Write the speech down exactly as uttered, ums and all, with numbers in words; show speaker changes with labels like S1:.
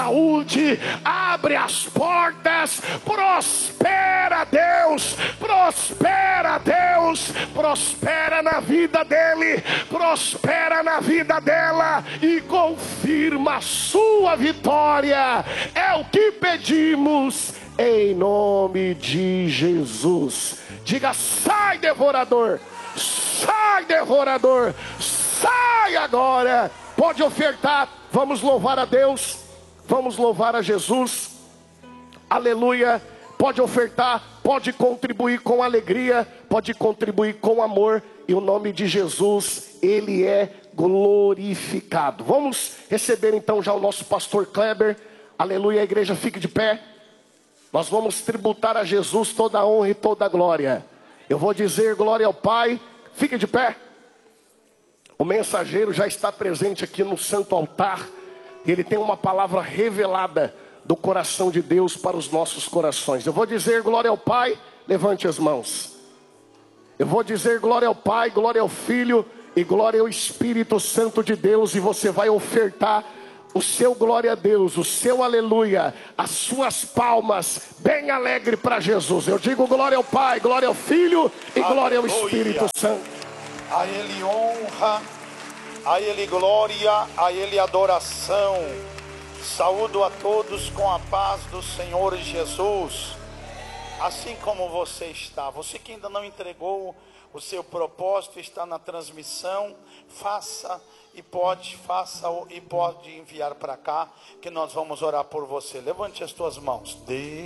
S1: saúde, abre as portas, prospera Deus, prospera Deus, prospera na vida dele, prospera na vida dela e confirma a sua vitória. É o que pedimos em nome de Jesus. Diga: sai, devorador, sai, devorador, sai agora. Pode ofertar, vamos louvar a Deus, vamos louvar a Jesus, aleluia. Pode ofertar, pode contribuir com alegria, pode contribuir com amor, e o nome de Jesus, ele é glorificado. Vamos receber então já o nosso pastor Kleber, aleluia. A igreja fique de pé. Nós vamos tributar a Jesus toda a honra e toda a glória. Eu vou dizer glória ao Pai. Fique de pé. O mensageiro já está presente aqui no santo altar. Ele tem uma palavra revelada do coração de Deus para os nossos corações. Eu vou dizer glória ao Pai. Levante as mãos. Eu vou dizer glória ao Pai, glória ao Filho e glória ao Espírito Santo de Deus. E você vai ofertar o seu glória a Deus, o seu aleluia, as suas palmas, bem alegre para Jesus. Eu digo glória ao Pai, glória ao Filho e glória ao Espírito Santo.
S2: A Ele honra, a Ele glória, a Ele adoração. Saúdo a todos com a paz do Senhor Jesus. Assim como você está, você que ainda não entregou o seu propósito, está na transmissão, faça e pode, faça e pode enviar para cá, que nós vamos orar por você. Levante as tuas mãos. Deus